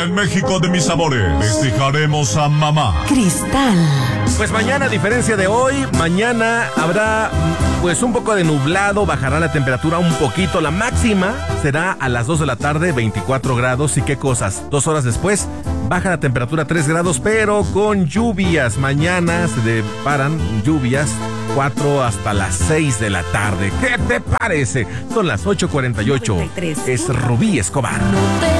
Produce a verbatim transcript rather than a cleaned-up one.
en México de mis amores, festejaremos a mamá. Cristal. Pues mañana, a diferencia de hoy, mañana habrá pues un poco de nublado, bajará la temperatura un poquito, la máxima será a las dos de la tarde, veinticuatro grados. ¿Y qué cosas? Dos horas después baja la temperatura a tres grados, pero con lluvias. Mañana se deparan lluvias cuatro hasta las seis de la tarde. ¿Qué te parece? Son las ocho cuarenta y ocho. Es Rubí Escobar.